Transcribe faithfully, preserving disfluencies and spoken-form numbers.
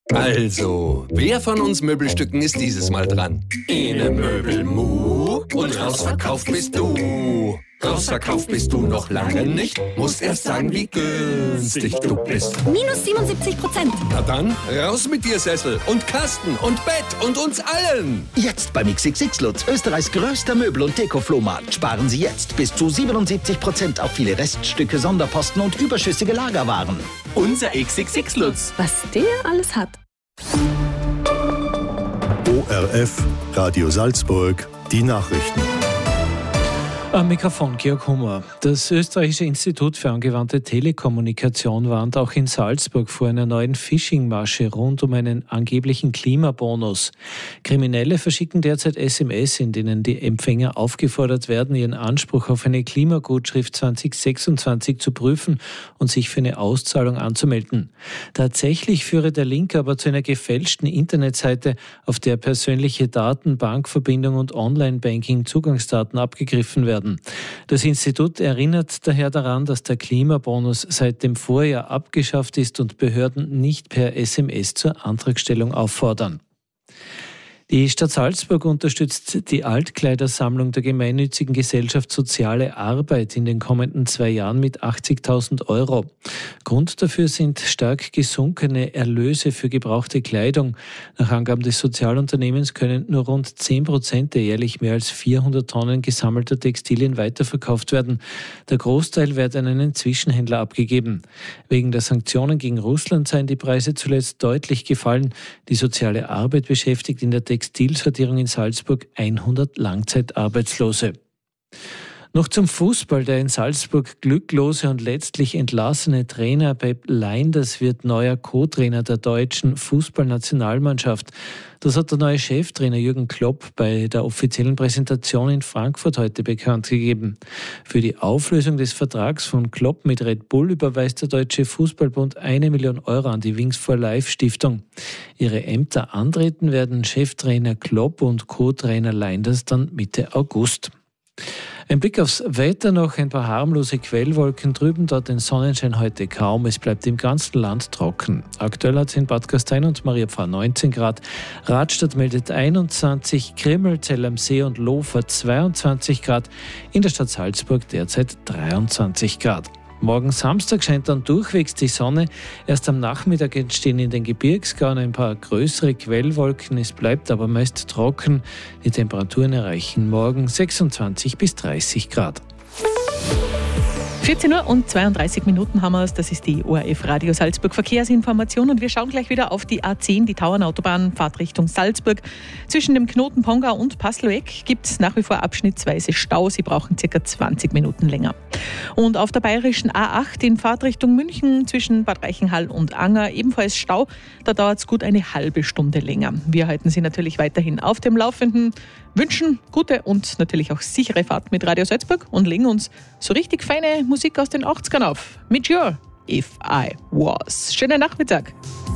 Also, wer von uns Möbelstücken ist dieses Mal dran? Ene Möbelmu und rausverkauft bist du. Rausverkauft bist du noch lange nicht, musst erst sagen, wie günstig du bist. Minus siebenundsiebzig Prozent. Na dann, raus mit dir Sessel und Kasten und Bett und uns allen. Jetzt beim X X X Lutz, Österreichs größter Möbel- und Deko-Flohmarkt. Sparen Sie jetzt bis zu siebenundsiebzig Prozent auf viele Reststücke, Sonderposten und überschüssige Lagerwaren. Unser X X X Lutz. Was der alles hat. O R F, Radio Salzburg, die Nachrichten. Am Mikrofon Georg Hummer. Das Österreichische Institut für angewandte Telekommunikation warnt auch in Salzburg vor einer neuen Phishing-Masche rund um einen angeblichen Klimabonus. Kriminelle verschicken derzeit S M S, in denen die Empfänger aufgefordert werden, ihren Anspruch auf eine Klimagutschrift zwanzig sechsundzwanzig zu prüfen und sich für eine Auszahlung anzumelden. Tatsächlich führe der Link aber zu einer gefälschten Internetseite, auf der persönliche Daten, Bankverbindung und Online-Banking-Zugangsdaten abgegriffen werden. Das Institut erinnert daher daran, dass der Klimabonus seit dem Vorjahr abgeschafft ist und Behörden nicht per S M S zur Antragstellung auffordern. Die Stadt Salzburg unterstützt die Altkleidersammlung der gemeinnützigen Gesellschaft Soziale Arbeit in den kommenden zwei Jahren mit achtzigtausend Euro. Grund dafür sind stark gesunkene Erlöse für gebrauchte Kleidung. Nach Angaben des Sozialunternehmens können nur rund zehn Prozent der jährlich mehr als vierhundert Tonnen gesammelter Textilien weiterverkauft werden. Der Großteil wird an einen Zwischenhändler abgegeben. Wegen der Sanktionen gegen Russland seien die Preise zuletzt deutlich gefallen. Die Soziale Arbeit beschäftigt in der Textilsortierung in Salzburg hundert Langzeitarbeitslose. Noch zum Fußball. Der in Salzburg glücklose und letztlich entlassene Trainer Pep Lijnders wird neuer Co-Trainer der deutschen Fußballnationalmannschaft. Das hat der neue Cheftrainer Jürgen Klopp bei der offiziellen Präsentation in Frankfurt heute bekannt gegeben. Für die Auflösung des Vertrags von Klopp mit Red Bull überweist der Deutsche Fußballbund eine Million Euro an die Wings for Life Stiftung. Ihre Ämter antreten werden Cheftrainer Klopp und Co-Trainer Lijnders dann Mitte August. Ein Blick aufs Wetter noch, ein paar harmlose Quellwolken, drüben dort den Sonnenschein heute kaum. Es bleibt im ganzen Land trocken. Aktuell hat es in Bad Gastein und Mariapfarr neunzehn Grad, Radstadt meldet einundzwanzig, Krimml, Zell am See und Lofer zweiundzwanzig Grad, in der Stadt Salzburg derzeit dreiundzwanzig Grad. Morgen Samstag scheint dann durchwegs die Sonne. Erst am Nachmittag entstehen in den Gebirgsgauen ein paar größere Quellwolken. Es bleibt aber meist trocken. Die Temperaturen erreichen morgen sechsundzwanzig bis dreißig Grad. vierzehn Uhr und zweiunddreißig Minuten haben wir es. Das ist die O R F Radio Salzburg Verkehrsinformation und wir schauen gleich wieder auf die A zehn, die Tauernautobahn, Fahrt Richtung Salzburg. Zwischen dem Knoten Pongau und Pasloeck gibt es nach wie vor abschnittsweise Stau. Sie brauchen circa zwanzig Minuten länger. Und auf der bayerischen A acht in Fahrt Richtung München zwischen Bad Reichenhall und Anger ebenfalls Stau. Da dauert es gut eine halbe Stunde länger. Wir halten Sie natürlich weiterhin auf dem Laufenden, wünschen gute und natürlich auch sichere Fahrt mit Radio Salzburg und legen uns so richtig feine Musik aus den achtzigern auf. Mit Your If I Was. Schönen Nachmittag.